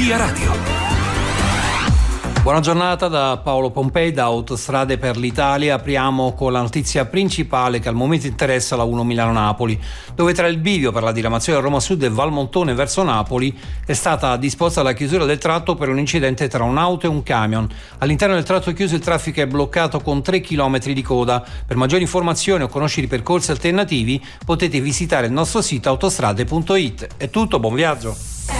Via Radio. Buona giornata da Paolo Pompei da Autostrade per l'Italia. Apriamo con la notizia principale che al momento interessa la 1 Milano-Napoli, dove tra il bivio per la diramazione Roma Sud e Valmontone verso Napoli è stata disposta la chiusura del tratto per un incidente tra un'auto e un camion. All'interno del tratto chiuso il traffico è bloccato con 3 km di coda. Per maggiori informazioni o conoscere i percorsi alternativi potete visitare il nostro sito autostrade.it. È tutto, buon viaggio.